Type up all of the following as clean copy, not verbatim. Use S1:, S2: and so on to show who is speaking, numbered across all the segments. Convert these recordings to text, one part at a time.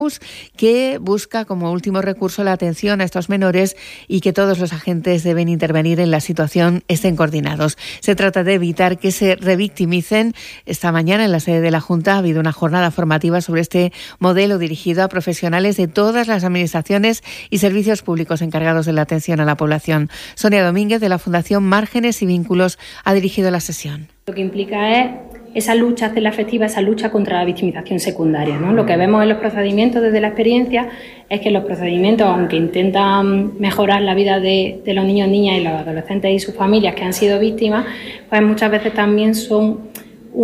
S1: que busca como último recurso la atención a estos menores y que todos los agentes deben intervenir en la situación estén coordinados. Se trata de evitar que se revictimicen. Esta mañana en la sede de la Junta ha habido una jornada formativa sobre este modelo dirigido a profesionales de todas las administraciones y servicios públicos encargados de la atención a la población. Sonia Domínguez, de la Fundación Márgenes y Vínculos, ha dirigido la sesión.
S2: Lo que implica es esa lucha, hacerla efectiva, esa lucha contra la victimización secundaria, ¿no? Lo que vemos en los procedimientos desde la experiencia es que los procedimientos, aunque intentan mejorar la vida de los niños, niñas y los adolescentes y sus familias que han sido víctimas, pues muchas veces también son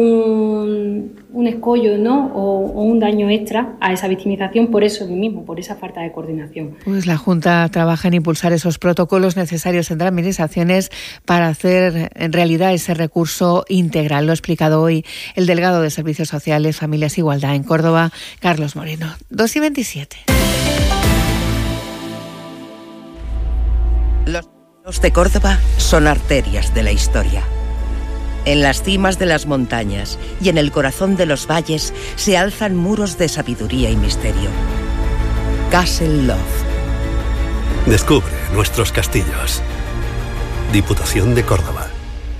S2: un escollo, ¿no? o un daño extra a esa victimización por eso mismo, por esa falta de coordinación.
S1: Pues la Junta trabaja en impulsar esos protocolos necesarios entre administraciones para hacer en realidad ese recurso integral. Lo ha explicado hoy el delegado de Servicios Sociales, Familias e Igualdad en Córdoba, Carlos Moreno. 2:27.
S3: Los de Córdoba son arterias de la historia. En las cimas de las montañas y en el corazón de los valles se alzan muros de sabiduría y misterio. Castle Love.
S4: Descubre nuestros castillos. Diputación de Córdoba.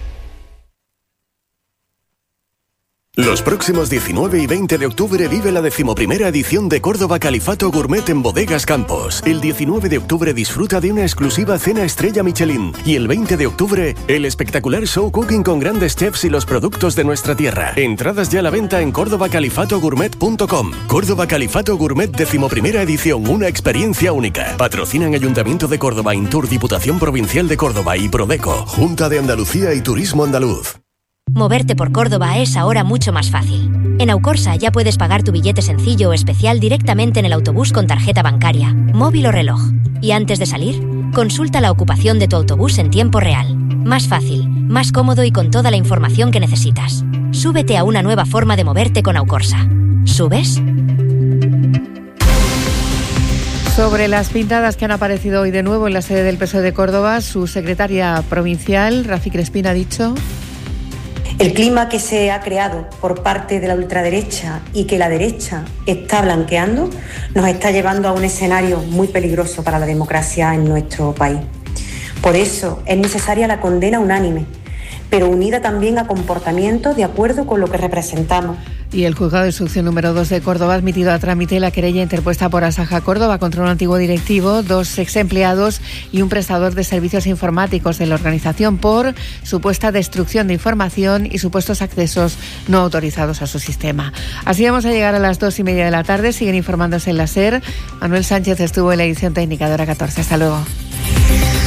S5: Los próximos 19 y 20 de octubre vive la 11ª edición de Córdoba Califato Gourmet en Bodegas Campos. El 19 de octubre disfruta de una exclusiva cena estrella Michelin. Y el 20 de octubre, el espectacular show cooking con grandes chefs y los productos de nuestra tierra. Entradas ya a la venta en cordobacalifatogourmet.com. Córdoba Califato Gourmet 11ª edición, una experiencia única. Patrocinan Ayuntamiento de Córdoba, Intur, Diputación Provincial de Córdoba y Prodeco. Junta de Andalucía y Turismo Andaluz.
S6: Moverte por Córdoba es ahora mucho más fácil. En Aucorsa ya puedes pagar tu billete sencillo o especial directamente en el autobús con tarjeta bancaria, móvil o reloj. Y antes de salir, consulta la ocupación de tu autobús en tiempo real. Más fácil, más cómodo y con toda la información que necesitas. Súbete a una nueva forma de moverte con Aucorsa. ¿Subes?
S1: Sobre las pintadas que han aparecido hoy de nuevo en la sede del PSOE de Córdoba, su secretaria provincial, Rafi Crespín, ha dicho:
S7: el clima que se ha creado por parte de la ultraderecha y que la derecha está blanqueando nos está llevando a un escenario muy peligroso para la democracia en nuestro país. Por eso es necesaria la condena unánime, pero unida también a comportamientos de acuerdo con lo que representamos.
S1: Y el Juzgado de Instrucción número 2 de Córdoba ha admitido a trámite la querella interpuesta por Asaja Córdoba contra un antiguo directivo, 2 exempleados y un prestador de servicios informáticos de la organización por supuesta destrucción de información y supuestos accesos no autorizados a su sistema. Así vamos a llegar a las 2:30 de la tarde. Siguen informándose en la SER. Manuel Sánchez estuvo en la edición técnica de hora 14. Hasta luego.